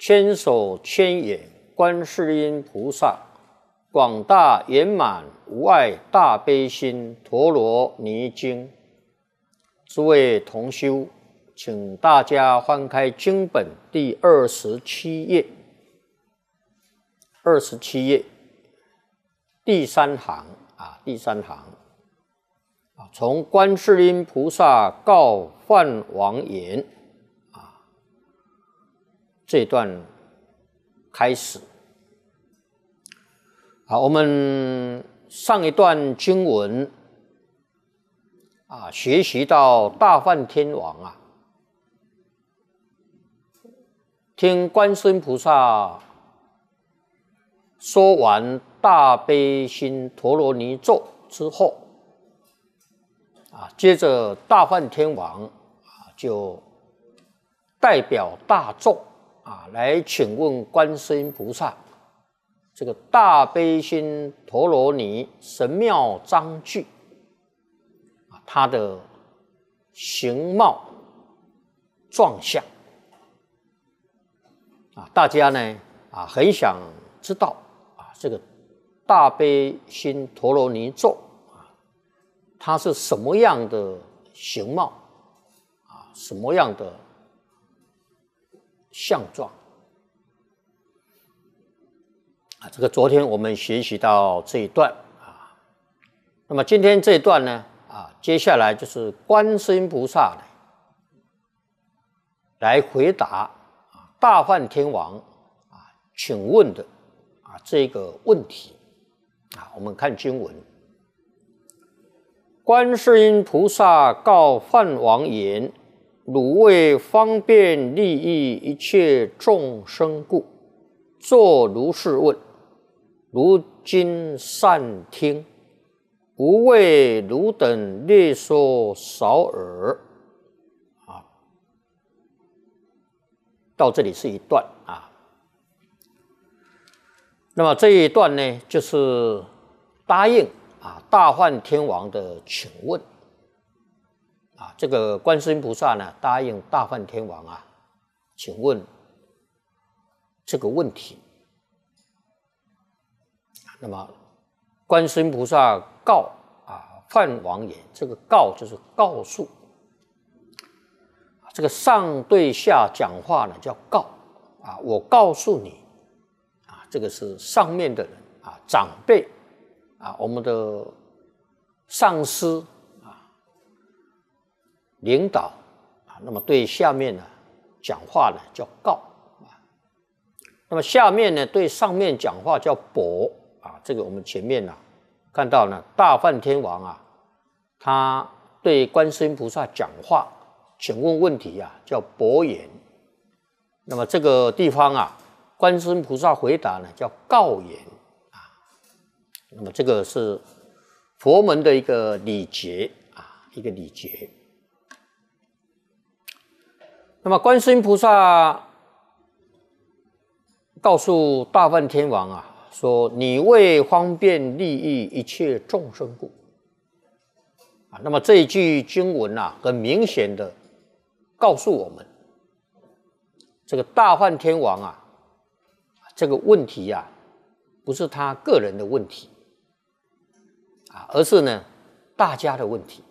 千手千眼观世音菩萨，广大圆满无碍大悲心陀罗尼经。诸位同修，请大家翻开经本第27页，27页第3行第3行从观世音菩萨告梵王言这段开始。我们上一段经文学习到大梵天王听观世音菩萨说完大悲心陀罗尼咒之后，接着大梵天王就代表大众来请问观世音菩萨，这个大悲心陀罗尼神妙章句它的形貌状相大家呢很想知道这个大悲心陀罗尼咒它是什么样的形貌什么样的相状这个昨天我们学习到这一段那么今天这一段呢接下来就是观世音菩萨来回答大梵天王请问的这个问题我们看经文。观世音菩萨告梵王言：汝为方便利益一切众生故，作如是问。如今善听，不为汝等略说少耳。到这里是一段那么这一段呢，就是答应大梵天王的请问这个观世音菩萨呢答应大梵天王请问这个问题。那么观世音菩萨告梵王言，这个告就是告诉，这个上对下讲话呢叫告我告诉你这个是上面的人长辈我们的上司领导那么对下面呢讲话呢叫告那么下面呢对上面讲话叫薄这个我们前面看到呢大梵天王他对观世音菩萨讲话请问问题叫薄言。那么这个地方观世音菩萨回答呢叫告言那么这个是佛门的一个礼节一个礼节。那么观世音菩萨告诉大梵天王说：你为方便利益一切众生故那么这一句经文很明显的告诉我们，这个大梵天王这个问题不是他个人的问题而是呢大家的问题